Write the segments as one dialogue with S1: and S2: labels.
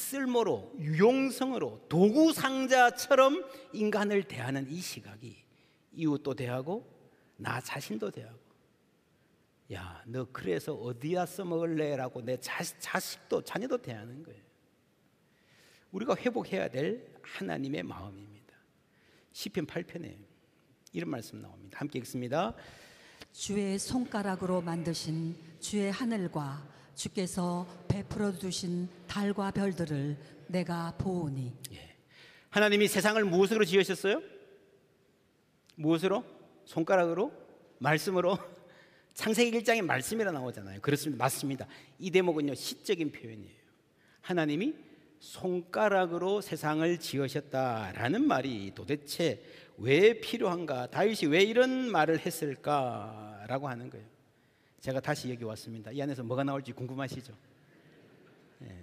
S1: 쓸모로, 유용성으로, 도구 상자처럼 인간을 대하는 이 시각이 이웃도 대하고 나 자신도 대하고, 야, 너 그래서 어디다 써먹을래? 라고 내 자식도 자녀도 대하는 거예요. 우리가 회복해야 될 하나님의 마음입니다. 시편 8편에 이런 말씀 나옵니다. 함께 읽습니다.
S2: 주의 손가락으로 만드신 주의 하늘과 주께서 베풀어 두신 달과 별들을 내가 보오니.
S1: 예. 하나님이 세상을 무엇으로 지으셨어요? 무엇으로? 손가락으로? 말씀으로? 창세기 1장에 말씀이라 나오잖아요. 그렇습니다. 맞습니다. 이 대목은요, 시적인 표현이에요. 하나님이 손가락으로 세상을 지으셨다라는 말이 도대체 왜 필요한가? 다윗이 왜 이런 말을 했을까라고 하는 거예요. 제가 다시 여기 왔습니다. 이 안에서 뭐가 나올지 궁금하시죠? 예.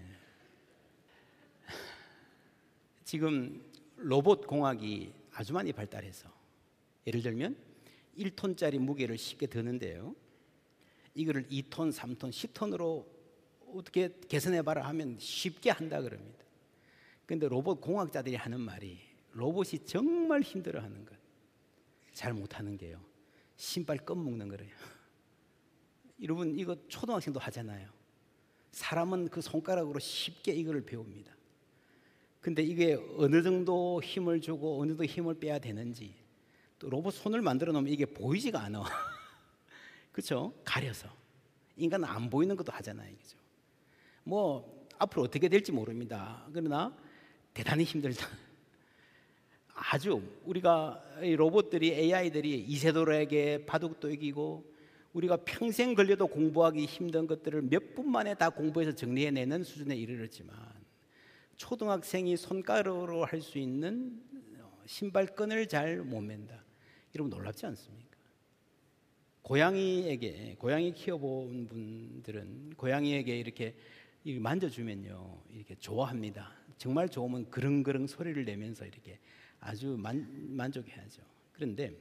S1: 지금 로봇 공학이 아주 많이 발달해서 예를 들면 1톤짜리 무게를 쉽게 드는데요, 이거를 2톤, 3톤, 10톤으로 어떻게 개선해봐라 하면 쉽게 한다 그럽니다. 그런데 로봇 공학자들이 하는 말이, 로봇이 정말 힘들어하는 것, 잘 못하는 게요, 신발 끈 묶는 거래요. 여러분, 이거 초등학생도 하잖아요. 사람은 그 손가락으로 쉽게 이거를 배웁니다. 근데 이게 어느 정도 힘을 주고 어느 정도 힘을 빼야 되는지, 또 로봇 손을 만들어 놓으면 이게 보이지가 않아. 그렇죠? 가려서. 인간은 안 보이는 것도 하잖아요. 그죠? 뭐 앞으로 어떻게 될지 모릅니다. 그러나 대단히 힘들다. 아주 우리가 이 로봇들이, AI들이 이세돌에게 바둑도 이기고, 우리가 평생 걸려도 공부하기 힘든 것들을 몇 분 만에 다 공부해서 정리해내는 수준에 이르렀지만, 초등학생이 손가락으로 할 수 있는 신발끈을 잘 못 맨다. 여러분 놀랍지 않습니까? 고양이 키워본 분들은 고양이에게 이렇게 만져주면요, 이렇게 좋아합니다. 정말 좋으면 그릉그릉 소리를 내면서 이렇게 아주 만족해하죠. 그런데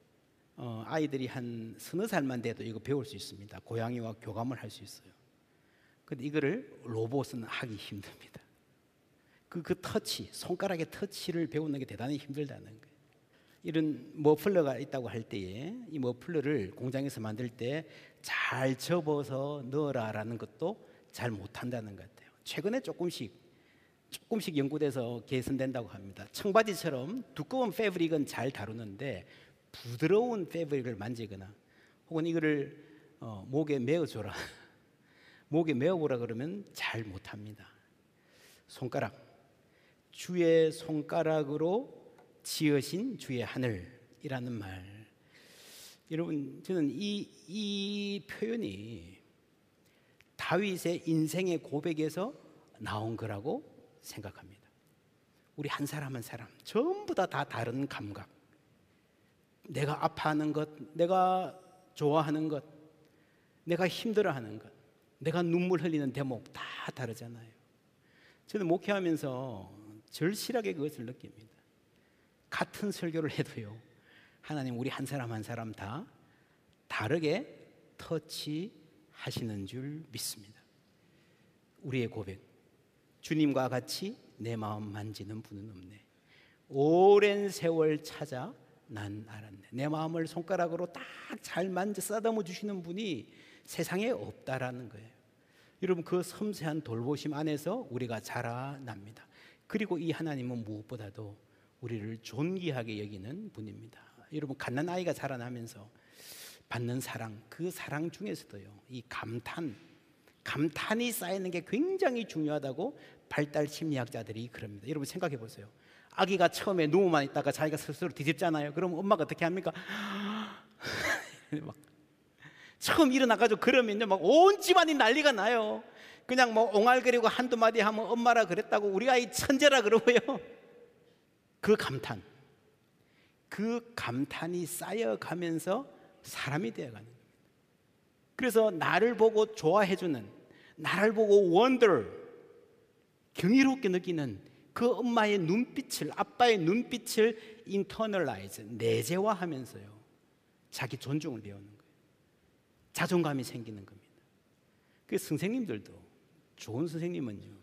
S1: 아이들이 한 서너 살만 돼도 이거 배울 수 있습니다. 고양이와 교감을 할 수 있어요. 그런데 이거를 로봇은 하기 힘듭니다. 그 터치, 손가락의 터치를 배우는 게 대단히 힘들다는 거예요. 이런 머플러가 있다고 할 때에 이 머플러를 공장에서 만들 때 잘 접어서 넣어라라는 것도 잘 못한다는 것 같아요. 최근에 조금씩 연구돼서 개선된다고 합니다. 청바지처럼 두꺼운 패브릭은 잘 다루는데, 부드러운 패브릭을 만지거나 혹은 이거를 목에 메어줘라, 목에 메어보라 그러면 잘 못합니다. 손가락, 주의 손가락으로 지으신 주의 하늘이라는 말, 여러분, 저는 이 표현이 다윗의 인생의 고백에서 나온 거라고 생각합니다. 우리 한 사람 한 사람 전부 다 다른 감각, 내가 아파하는 것, 내가 좋아하는 것, 내가 힘들어하는 것, 내가 눈물 흘리는 대목 다 다르잖아요. 저는 목회하면서 절실하게 그것을 느낍니다. 같은 설교를 해도요, 하나님 우리 한 사람 한 사람 다 다르게 터치하시는 줄 믿습니다. 우리의 고백, 주님과 같이 내 마음 만지는 분은 없네. 오랜 세월 찾아 난 알았네. 내 마음을 손가락으로 딱 잘 만져 쓰다듬어 주시는 분이 세상에 없다라는 거예요. 여러분, 그 섬세한 돌보심 안에서 우리가 자라납니다. 그리고 이 하나님은 무엇보다도 우리를 존귀하게 여기는 분입니다. 여러분, 갓난아이가 자라나면서 받는 사랑, 그 사랑 중에서도요, 이 감탄이 쌓이는 게 굉장히 중요하다고 발달 심리학자들이 그럽니다. 여러분 생각해 보세요. 아기가 처음에 누워만 있다가 자기가 스스로 뒤집잖아요. 그럼 엄마가 어떻게 합니까? 막 처음 일어나가지고 그러면요, 막 온 집안이 난리가 나요. 그냥 뭐 옹알거리고 한두 마디 하면 엄마라 그랬다고 우리 아이 천재라 그러고요. 그 감탄이 쌓여가면서 사람이 되어가는 겁니다. 그래서 나를 보고 좋아해주는, 나를 보고 wonder, 경이롭게 느끼는 그 엄마의 눈빛을, 아빠의 눈빛을 internalize, 내재화하면서요, 자기 존중을 배우는 거예요. 자존감이 생기는 겁니다. 그 선생님들도, 좋은 선생님은요,